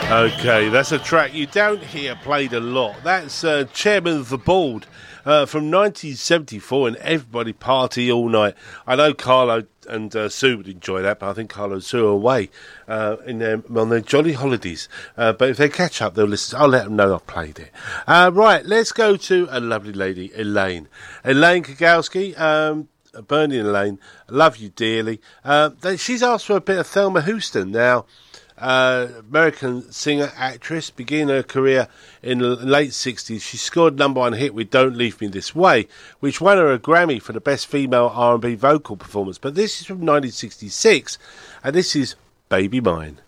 Okay, that's a track you don't hear played a lot. That's Chairman of the Board from 1974 and Everybody Party All Night. I know Carlo and Sue would enjoy that, but I think Carlo and Sue are away on their jolly holidays. But if they catch up, they'll listen. I'll let them know I've played it. Right, let's go to a lovely lady, Elaine. Elaine Kagowski, Bernie and Elaine, love you dearly. She's asked for a bit of Thelma Houston. Now, American singer, actress, began her career in the late 60s. She scored #1 hit with Don't Leave Me This Way, which won her a Grammy for the Best Female R&B Vocal Performance. But this is from 1966, and this is Baby Mine.